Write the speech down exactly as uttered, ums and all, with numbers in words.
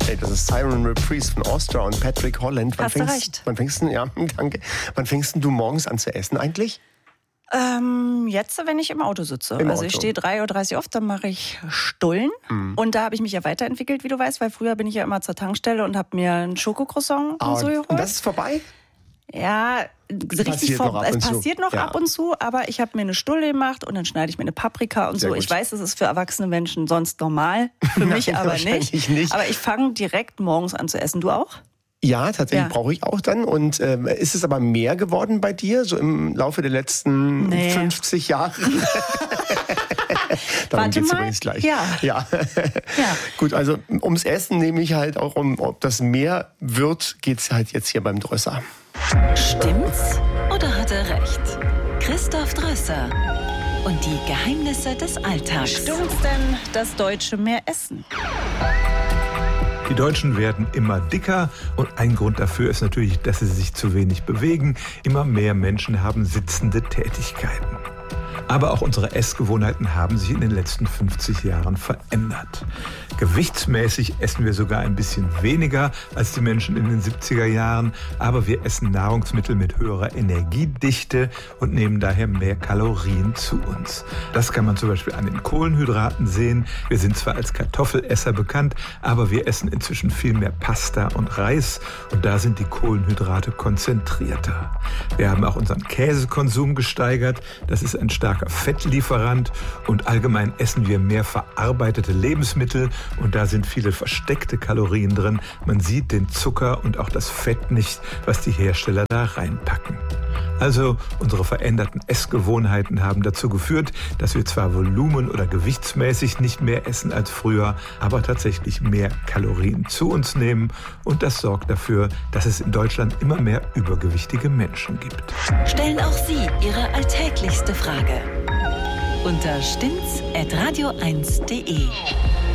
Ey, das ist Siren Reprise von Austria und Patrick Holland. Wann Hast du fängst, recht. Wann fängst du, ja, danke. Wann fängst du morgens an zu essen eigentlich? Ähm, jetzt, wenn ich im Auto sitze. Im also ich Auto. stehe drei Uhr dreißig auf, dann mache ich Stullen. Mhm. Und da habe ich mich ja weiterentwickelt, wie du weißt, weil früher bin ich ja immer zur Tankstelle und habe mir einen Schokocroissant Ah, und so geholt. und das ist vorbei? Ja, richtig Passiert vor, noch ab es und zu. passiert noch Ja. ab und zu, aber ich habe mir eine Stulle gemacht und dann schneide ich mir eine Paprika und Sehr so. gut. Ich weiß, das ist für erwachsene Menschen sonst normal, für mich Nein, aber wahrscheinlich nicht. nicht. Aber ich fange direkt morgens an zu essen. Du auch? Ja, tatsächlich Ja. brauche ich auch dann. Und ähm, ist es aber mehr geworden bei dir, so im Laufe der letzten Nee. fünfzig Jahre? Darum Warte geht's mal. übrigens gleich. Ja. Ja. Ja. Gut, also ums Essen nehme ich halt auch, um, ob das mehr wird, geht's halt jetzt hier beim Drösser. Stimmt's oder hat er recht? Christoph Drösser und die Geheimnisse des Alltags. Stimmt's denn, dass Deutsche mehr essen? Die Deutschen werden immer dicker und ein Grund dafür ist natürlich, dass sie sich zu wenig bewegen. Immer mehr Menschen haben sitzende Tätigkeiten. Aber auch unsere Essgewohnheiten haben sich in den letzten fünfzig Jahren verändert. Gewichtsmäßig essen wir sogar ein bisschen weniger als die Menschen in den siebziger Jahren, aber wir essen Nahrungsmittel mit höherer Energiedichte und nehmen daher mehr Kalorien zu uns. Das kann man zum Beispiel an den Kohlenhydraten sehen. Wir sind zwar als Kartoffelesser bekannt, aber wir essen inzwischen viel mehr Pasta und Reis und da sind die Kohlenhydrate konzentrierter. Wir haben auch unseren Käsekonsum gesteigert. Das ist ein starker Fettlieferant und allgemein essen wir mehr verarbeitete Lebensmittel und da sind viele versteckte Kalorien drin. Man sieht den Zucker und auch das Fett nicht, was die Hersteller da reinpacken. Also unsere veränderten Essgewohnheiten haben dazu geführt, dass wir zwar volumen- oder gewichtsmäßig nicht mehr essen als früher, aber tatsächlich mehr Kalorien zu uns nehmen und das sorgt dafür, dass es in Deutschland immer mehr übergewichtige Menschen gibt. Stellen auch Sie Ihre alltäglichste Frage unter stimmt's at radio eins punkt de.